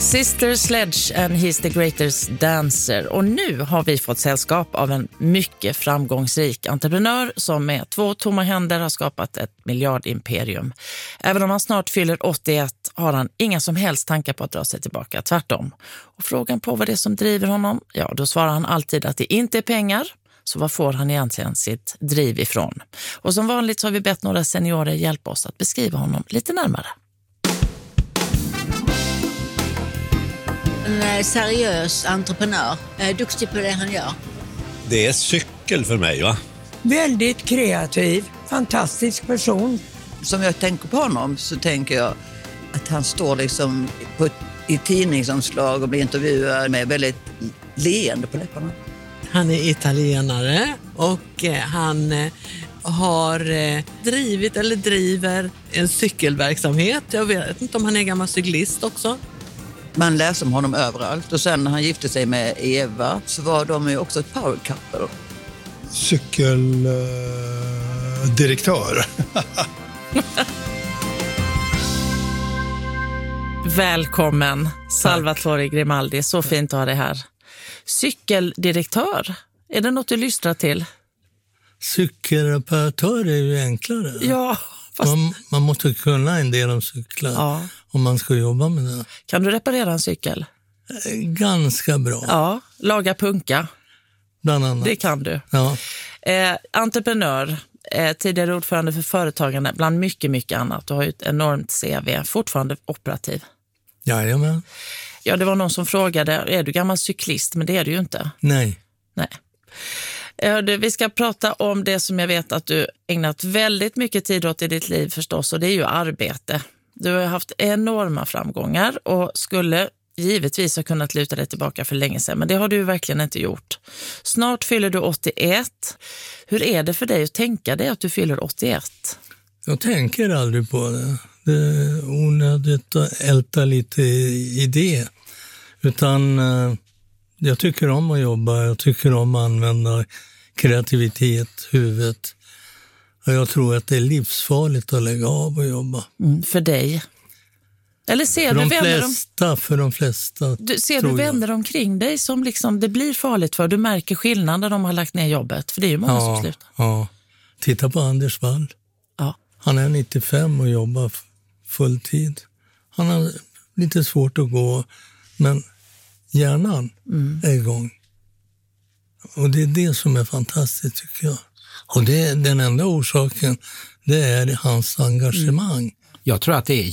Sister Sledge and He's the Greatest Dancer. Och nu har vi fått sällskap av en mycket framgångsrik entreprenör som med 2 tomma händer har skapat ett miljardimperium. Även om han snart fyller 81 har han inga som helst tankar på att dra sig tillbaka, tvärtom. Och frågan på vad det är som driver honom, ja då svarar han alltid att det inte är pengar. Så vad får han egentligen sitt driv ifrån? Och som vanligt så har vi bett några seniorer hjälpa oss att beskriva honom lite närmare. En seriös entreprenör, duktig på det han gör. Det är cykel för mig, va? Väldigt kreativ, fantastisk person. Som jag tänker på honom så tänker jag att han står liksom i tidningsomslag och blir intervjuad med väldigt leende på läpparna. Han är italienare och han har drivit eller driver en cykelverksamhet. Jag vet inte om han är gammal cyklist också. Man läser om honom överallt och sen när han gifte sig med Eva så var de ju också ett power couple. Cykeldirektör. Välkommen Salvatore Grimaldi, så fint att ha dig här. Cykeldirektör, är det något du lyssnar till? Cykelreparatör är ju enklare. Ja, fast... man måste kunna en del om cyklar om man ska jobba med det. Kan du reparera en cykel? Ganska bra. Ja, laga punka. Bland annat. Det kan du. Ja. Entreprenör, tidigare ordförande för företagande, bland mycket, mycket annat. Du har ju ett enormt CV, fortfarande operativ. Jajamän. Ja, det var någon som frågade, är du gammal cyklist? Men det är du ju inte. Nej. Vi ska prata om det som jag vet att du ägnat väldigt mycket tid åt i ditt liv förstås, och det är ju arbete. Du har haft enorma framgångar och skulle givetvis ha kunnat luta dig tillbaka för länge sedan, men det har du verkligen inte gjort. Snart fyller du 81. Hur är det för dig att tänka dig att du fyller 81? Jag tänker aldrig på det. Det är onödigt att älta lite i det. Utan jag tycker om att jobba. Jag tycker om att använda kreativitet, huvudet. Och jag tror att det är livsfarligt att lägga av och jobba. För dig? Eller ser för de flesta. Ser du vänner omkring dig som liksom det blir farligt för? Du märker skillnaden när de har lagt ner jobbet. För det är ju många som slutar. Ja, titta på Anders Wall. Ja. Han är 95 och jobbar fulltid. Han har lite svårt att gå, men hjärnan är igång. Och det är det som är fantastiskt tycker jag. Och det är den enda orsaken, det är hans engagemang. Jag tror att det är